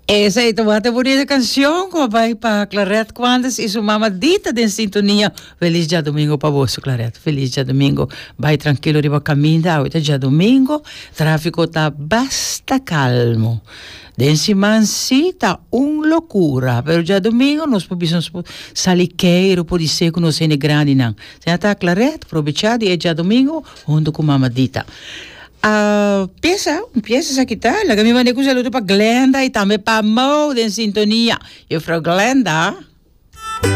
Essa é uma bonita canção que vai para Clarete Quantas e sua mamadita de sintonia. Feliz dia domingo para você, Clarete. Feliz dia domingo. Vai tranquilo, riba caminho. Hoje é dia domingo. Tráfico tá basta calmo. Densi mansi tá loucura. Pero dia domingo nós podemos saliqueiro, pode ser que nós sendo grande não. Já tá Clarete, aproveitar e dia domingo junto com mamadita. Empieza a quitar. La que me mandei com saludo para Glenda e também para Mo de sintonia. Eu falo, Glenda,